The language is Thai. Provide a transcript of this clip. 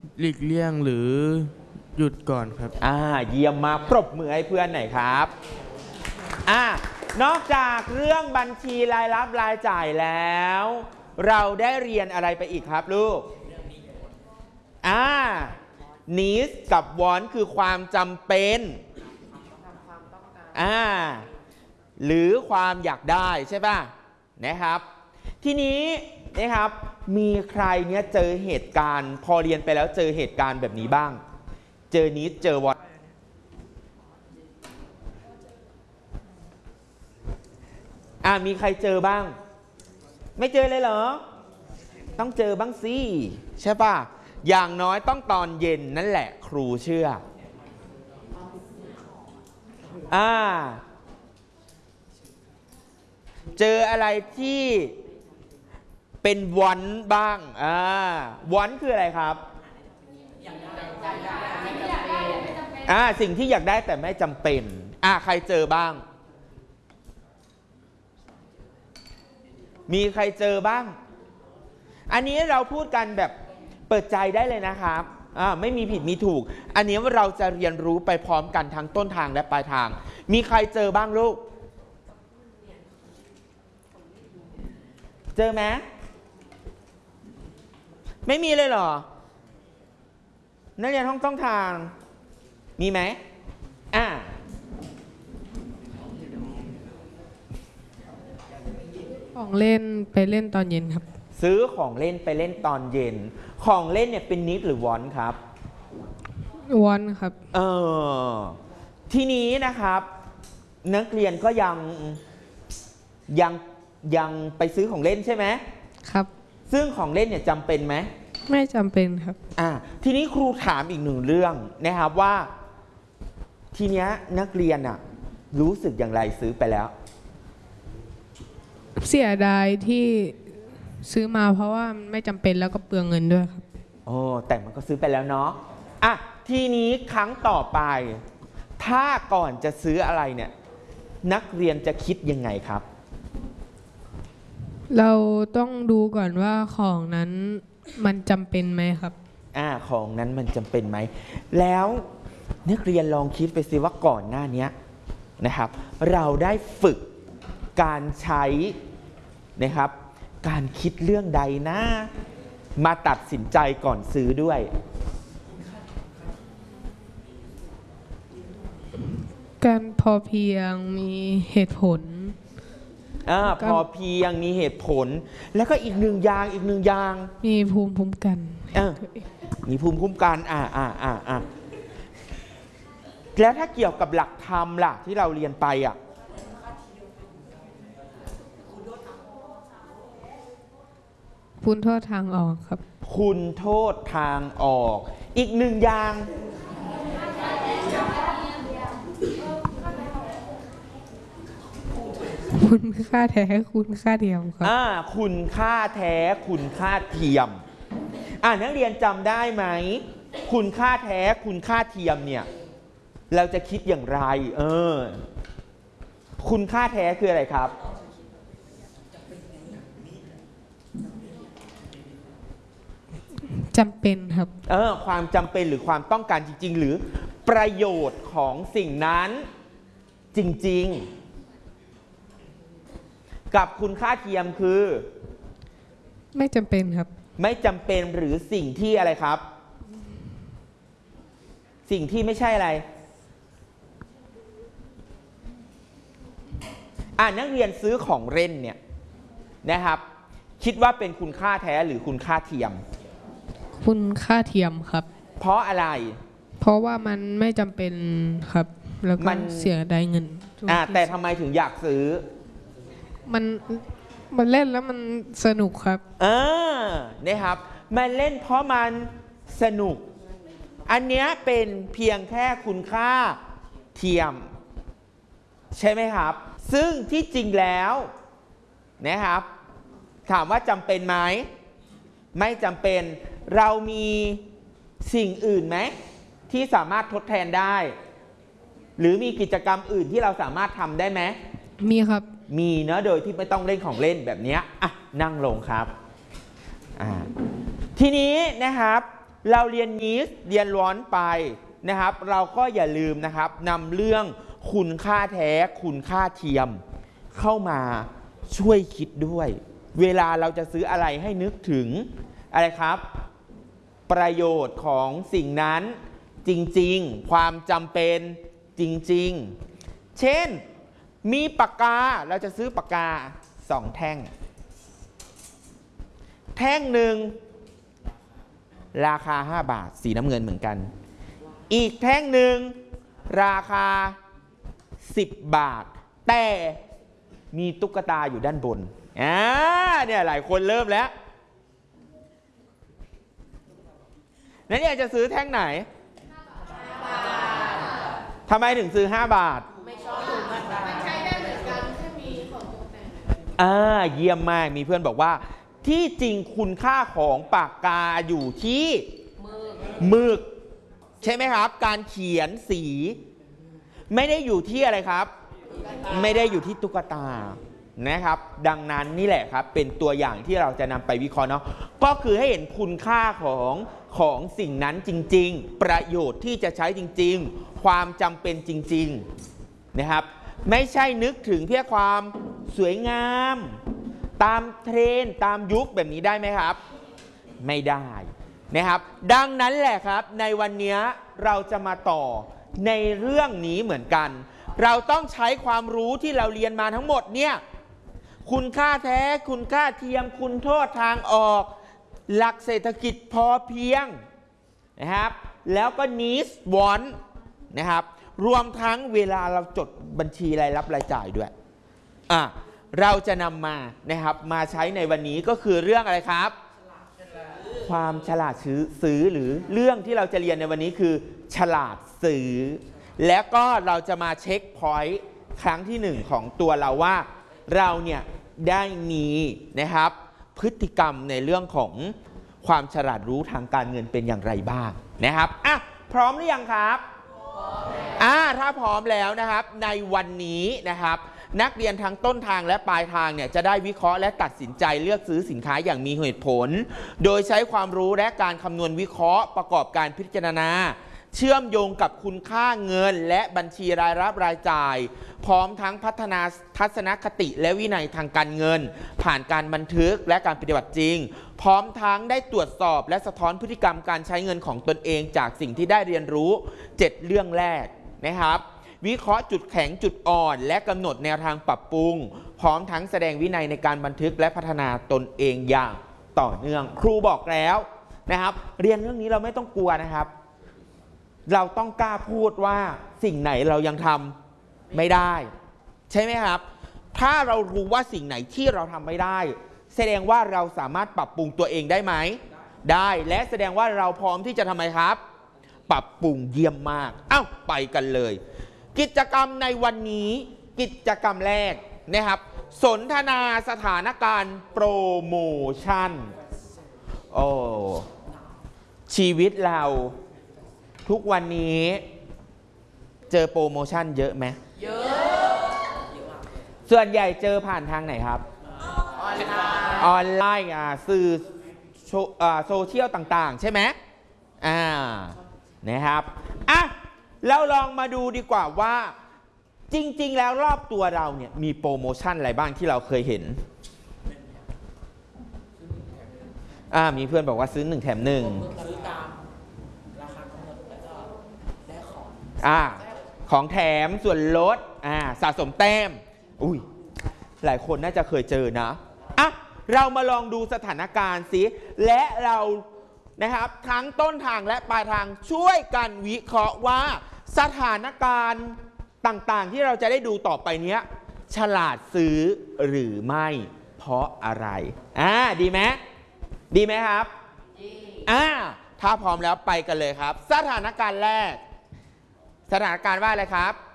หลีกเลี่ยงหรือหยุดก่อนครับเยี่ยมมากปรบมือให้เพื่อนหน่อยครับนอกจากเรื่องบัญชีรายรับรายจ่ายแล้วเราได้เรียนอะไรไปอีกครับลูกneeds กับ want คือความจำเป็นหรือความอยากได้ใช่ป่ะนะครับทีนี้นะครับมีใครเนี่ยเจอเหตุการณ์พอเรียนไปแล้วเจอเหตุการณ์แบบนี้บ้างเจอ needs เจอ want มีใครเจอบ้างไม่เจอเลยเหรอต้องเจอบ้างสิใช่ป่ะอย่างน้อยต้องตอนเย็นนั่นแหละครูเชื่อเจออะไรที่เป็นวันบ้างวันคืออะไรครับสิ่งที่อยากได้แต่ไม่จำเป็นใครเจอบ้างมีใครเจอบ้างอันนี้เราพูดกันแบบเปิดใจได้เลยนะครับไม่มีผิดมีถูกอันนี้เราจะเรียนรู้ไปพร้อมกันทั้งต้นทางและปลายทางมีใครเจอบ้างลูกเจอไหมไม่มีเลยเหรอนักเรียนห้องต้นทางมีไหมของเล่นไปเล่นตอนเย็นครับซื้อของเล่นไปเล่นตอนเย็นของเล่นเนี่ยเป็นนิดหรือวอนครับวอนครับทีนี้นะครับนักเรียนก็ยังไปซื้อของเล่นใช่ไหมครับซึ่งของเล่นเนี่ยจำเป็นไหมไม่จำเป็นครับทีนี้ครูถามอีกหนึ่งเรื่องนะครับว่าทีเนี้ยนักเรียนรู้สึกอย่างไรซื้อไปแล้วเสียดายที่ซื้อมาเพราะว่าไม่จำเป็นแล้วก็เปลืองเงินด้วยครับแต่มันก็ซื้อไปแล้วเนาะทีนี้ครั้งต่อไปถ้าก่อนจะซื้ออะไรเนี่ยนักเรียนจะคิดยังไงครับเราต้องดูก่อนว่าของนั้นมันจำเป็นไหมครับของนั้นมันจำเป็นไหมแล้วนักเรียนลองคิดไปสิว่าก่อนหน้านี้นะครับเราได้ฝึกการใช้นะครับการคิดเรื่องใดนะมาตัดสินใจก่อนซื้อด้วยการพอเพียงมีเหตุผลพอเพียงมีเหตุผลแล้วก็อีกหนึ่งอย่างมีภูมิคุ้มกันมีภูมิคุ้มกันแล้วถ้าเกี่ยวกับหลักธรรมล่ะที่เราเรียนไปคุณโทษทางออกครับคุณโทษทางออกอีกหนึ่งอย่างคุณค่าแท้คุณค่าเทียมครับคุณค่าแท้คุณค่าเทียมนักเรียนจำได้ไหมคุณค่าแท้คุณค่าเทียมเนี่ยเราจะคิดอย่างไรคุณค่าแท้คืออะไรครับจำเป็นครับความจำเป็นหรือความต้องการจริงๆหรือประโยชน์ของสิ่งนั้นจริงๆกับคุณค่าเทียมคือไม่จำเป็นครับไม่จำเป็นหรือสิ่งที่อะไรครับสิ่งที่ไม่ใช่อะไรนักเรียนซื้อของเล่นเนี่ยนะครับคิดว่าเป็นคุณค่าแท้หรือคุณค่าเทียมคุณค่าเทียมครับเพราะอะไรเพราะว่ามันไม่จำเป็นครับแล้วก็เสียดายเงินแต่ทำไมถึงอยากซื้อมันเล่นแล้วมันสนุกครับนะครับมันเล่นเพราะมันสนุกอันนี้เป็นเพียงแค่คุณค่าเทียมใช่ไหมครับซึ่งที่จริงแล้วนะครับถามว่าจำเป็นไหมไม่จำเป็นเรามีสิ่งอื่นไหมที่สามารถทดแทนได้หรือมีกิจกรรมอื่นที่เราสามารถทำได้ไหมมีครับมีเนอะโดยที่ไม่ต้องเล่นของเล่นแบบนี้นั่งลงครับทีนี้นะครับเราเรียนนี้เรียนร้อนไปนะครับเราก็อย่าลืมนะครับนำเรื่องคุณค่าแท้คุณค่าเทียมเข้ามาช่วยคิดด้วยเวลาเราจะซื้ออะไรให้นึกถึงอะไรครับประโยชน์ของสิ่งนั้นจริงๆความจำเป็นจริงๆเช่นมีปากกาเราจะซื้อปากกา2 แท่งแท่งหนึ่งราคา5 บาทสีน้ำเงินเหมือนกันอีกแท่งหนึ่งราคา10 บาทแต่มีตุ๊กตาอยู่ด้านบนเนี่ยหลายคนเริ่มแล้วนั่นอยากจะซื้อแท่งไหนทำไมถึงซื้อ5 บาทไม่ชอบมันใช้ได้เหมือนกันแค่มีของตกแต่งเยี่ยมมากมีเพื่อนบอกว่าที่จริงคุณค่าของปากกาอยู่ที่หมึกใช่ไหมครับการเขียนสีไม่ได้อยู่ที่อะไรครับไม่ได้อยู่ที่ตุ๊กตานะครับดังนั้นนี่แหละครับเป็นตัวอย่างที่เราจะนำไปวิเคราะห์เนาะก็คือให้เห็นคุณค่าของสิ่งนั้นจริงๆประโยชน์ที่จะใช้จริงๆความจำเป็นจริงๆนะครับไม่ใช่นึกถึงเพียงความสวยงามตามเทรนด์ตามยุคแบบนี้ได้ไหมครับไม่ได้นะครับดังนั้นแหละครับในวันนี้เราจะมาต่อในเรื่องนี้เหมือนกันเราต้องใช้ความรู้ที่เราเรียนมาทั้งหมดเนี่ยคุณค่าแท้คุณค่าเทียมคุณโทษทางออกหลักเศรษฐกิจพอเพียงนะครับแล้วก็ needs want นะครับรวมทั้งเวลาเราจดบัญชีรายรับรายจ่ายด้วยเราจะนำมานะครับมาใช้ในวันนี้ก็คือเรื่องอะไรครับความฉลาดซื้อหรือเรื่องที่เราจะเรียนในวันนี้คือฉลาดซื้อแล้วก็เราจะมาเช็คพอยต์ครั้งที่1ของตัวเราว่าเราเนี่ยได้มีนะครับพฤติกรรมในเรื่องของความฉลาดรู้ทางการเงินเป็นอย่างไรบ้างนะครับพร้อมหรือยังครับถ้าพร้อมแล้วนะครับในวันนี้นะครับนักเรียนทั้งต้นทางและปลายทางเนี่ยจะได้วิเคราะห์และตัดสินใจเลือกซื้อสินค้าอย่างมีเหตุผลโดยใช้ความรู้และการคำนวณวิเคราะห์ประกอบการพิจารณาเชื่อมโยงกับคุณค่าเงินและบัญชีรายรับรายจ่ายพร้อมทั้งพัฒนาทัศนคติและวินัยทางการเงินผ่านการบันทึกและการปฏิบัติจริงพร้อมทั้งได้ตรวจสอบและสะท้อนพฤติกรรมการใช้เงินของตนเองจากสิ่งที่ได้เรียนรู้7เรื่องแรกนะครับวิเคราะห์จุดแข็งจุดอ่อนและกำหนดแนวทางปรับปรุงพร้อมทั้งแสดงวินัยในการบันทึกและพัฒนาตนเองอย่างต่อเนื่องครูบอกแล้วนะครับเรียนเรื่องนี้เราไม่ต้องกลัวนะครับเราต้องกล้าพูดว่าสิ่งไหนเรายังทำไม่ได้ใช่ไหมครับถ้าเรารู้ว่าสิ่งไหนที่เราทำไม่ได้แสดงว่าเราสามารถปรับปรุงตัวเองได้ไหมได้และแสดงว่าเราพร้อมที่จะทำไมครับปรับปรุงเยี่ยมมากไปกันเลยกิจกรรมในวันนี้กิจกรรมแรกนะครับสนทนาสถานการณ์โปรโมชั่นชีวิตเราทุกวันนี้เจอโปรโมชั่นเยอะไหมเยอะส่วนใหญ่เจอผ่านทางไหนครับออนไลน์สื่อโซเชียลต่างๆใช่ไหมนะครับเราลองมาดูดีกว่าว่าจริงๆแล้วรอบตัวเราเนี่ยมีโปรโมชั่นอะไรบ้างที่เราเคยเห็นมีเพื่อนบอกว่าซื้อ1 แถม 1ซื้อตามราคากำหนดแล้วก็ได้ของแถมส่วนลดสะสมแต้มหลายคนน่าจะเคยเจอนะเรามาลองดูสถานการณ์สิและเรานะครับทั้งต้นทางและปลายทางช่วยกันวิเคราะห์ว่าสถานการณ์ต่างๆที่เราจะได้ดูต่อไปนี้ฉลาดซื้อหรือไม่เพราะอะไรดีไหมดีไหมครับถ้าพร้อมแล้วไปกันเลยครับสถานการณ์แรกสถานการณ์ว่าอะไรครับ